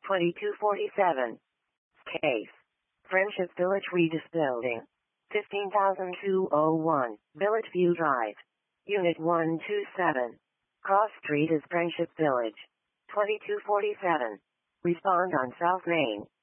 2247. Case. Friendship Village Regis Building. 15,201, Village View Drive. Unit 127. Cross Street is Friendship Village. 2247. Respond on South Main.